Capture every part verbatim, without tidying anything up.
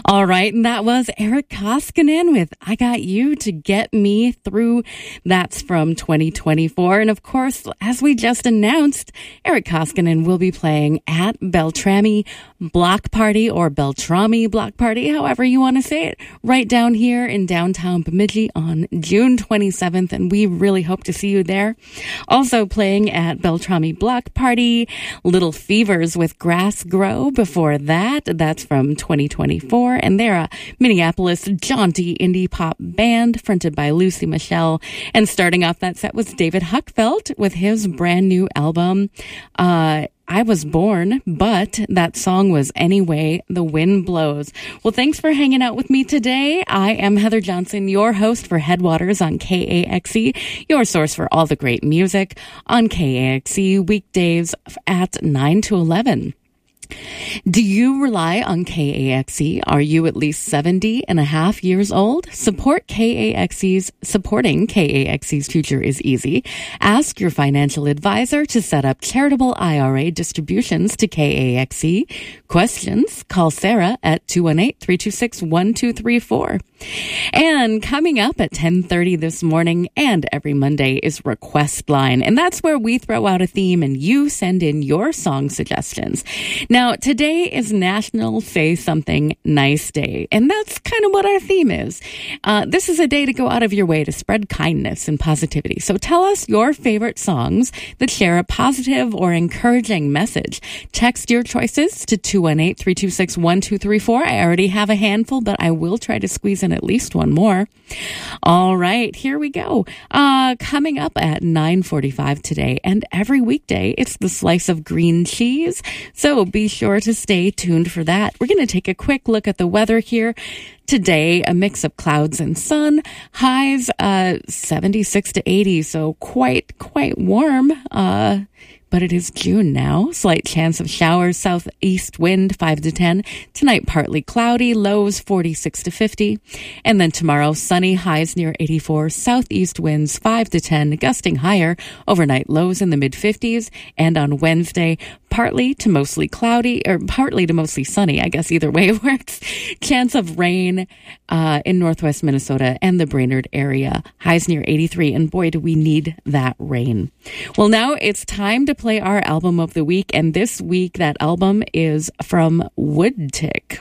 All right, and that was Eric Koskinen with I Got You to Get Me Through. That's from twenty twenty-four. And of course, as we just announced, Eric Koskinen will be playing at Beltrami Block Party or Beltrami Block Party, however you want to say it, right down here in downtown Bemidji on June twenty-seventh. And we really hope to see you there. Also playing at Beltrami Block Party, Little Fevers with Grass Grow. Before that, that's from twenty twenty-four. And they're a Minneapolis jaunty indie pop band fronted by Lucy Michelle. And starting off that set was David Huckfeld with his brand new album, uh, I Was Born, but that song was Anyway the Wind Blows. Well, thanks for hanging out with me today. I am Heather Johnson, your host for Headwaters on K A X E, your source for all the great music on K A X E weekdays at nine to eleven. Do you rely on K A X E? Are you at least seventy and a half years old? Support K A X E's, supporting K A X E's future is easy. Ask your financial advisor to set up charitable I R A distributions to K A X E. Questions? Call Sarah at two one eight, three two six, one two three four. And coming up at ten thirty this morning and every Monday is Request Line. And that's where we throw out a theme and you send in your song suggestions. Now, today is National Say Something Nice Day, and that's kind of what our theme is. Uh, this is a day to go out of your way to spread kindness and positivity. So tell us your favorite songs that share a positive or encouraging message. Text your choices to two one eight, three two six, one two three four. I already have a handful, but I will try to squeeze in at least one more. All right, here we go. Uh, coming up at nine forty-five today, and every weekday, it's the Slice of Green Cheese. So be sure to stay tuned for that. We're going to take a quick look at the weather here. Today, a mix of clouds and sun. Highs uh, seventy-six to eighty, so quite, quite warm. Uh, but it is June now. Slight chance of showers, southeast wind five to ten. Tonight, partly cloudy, lows forty-six to fifty. And then tomorrow, sunny, highs near eighty-four, southeast winds five to ten, gusting higher, overnight lows in the mid fifties. And on Wednesday, partly to mostly cloudy, or partly to mostly sunny, I guess either way it works. Chance of rain uh, in northwest Minnesota and the Brainerd area. Highs near eighty-three, and boy, do we need that rain. Well, now it's time to play our album of the week, and this week that album is from Woodtick.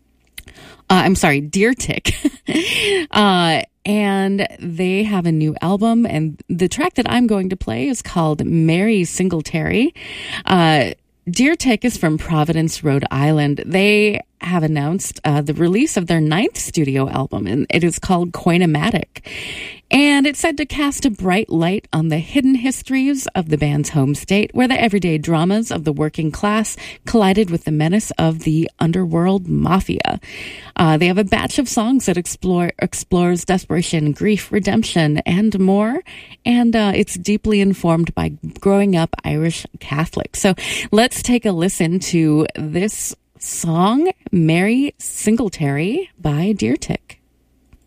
Uh, I'm sorry, Deer Tick. uh, and they have a new album, and the track that I'm going to play is called Mary Singletary. Uh, Deer Tick is from Providence, Rhode Island. They have announced uh, the release of their ninth studio album, and it is called Coinomatic. And it's said to cast a bright light on the hidden histories of the band's home state, where the everyday dramas of the working class collided with the menace of the underworld mafia. Uh, they have a batch of songs that explore explores desperation, grief, redemption, and more. And uh, it's deeply informed by growing up Irish Catholic. So let's take a listen to this song, Mary Singletary by Deer Tick.